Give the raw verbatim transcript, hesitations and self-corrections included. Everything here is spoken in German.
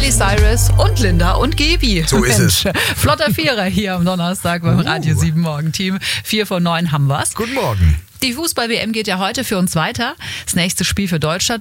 Miley Cyrus und Linda und Gebi. So ist Mensch, es. Flotter Vierer hier am Donnerstag beim Uh. Radio sieben Morgen-Team. Vier von neun haben wir's. Guten Morgen. Die Fußball-W M geht ja heute für uns weiter. Das nächste Spiel für Deutschland